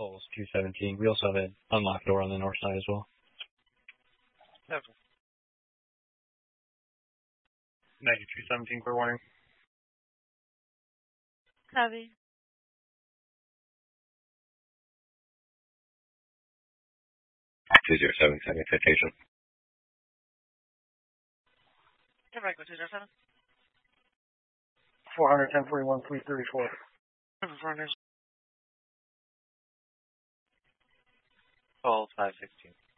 Pulse 217. We also have an unlocked door on the north side as well. Okay. Negative 217, clear warning. Copy. Two 207, second citation. Come back with 207. 410, 41, 334. Runners. Call 516.